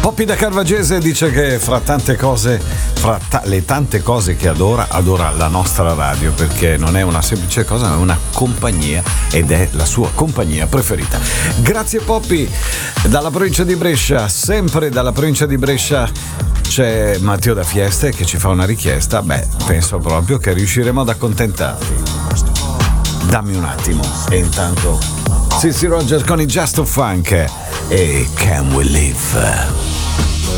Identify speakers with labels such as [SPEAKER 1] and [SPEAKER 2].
[SPEAKER 1] Poppi da Carvagese dice che fra tante cose, le tante cose che adora la nostra radio, perché non è una semplice cosa, ma è una compagnia ed è la sua compagnia preferita. Grazie Poppi. Dalla provincia di Brescia, sempre dalla provincia di Brescia, c'è Matteo da Fieste che ci fa una richiesta. Beh, penso proprio che riusciremo ad accontentarti. Dammi un attimo. E intanto Sissy Rogers con i Just of Funk e Can We Live.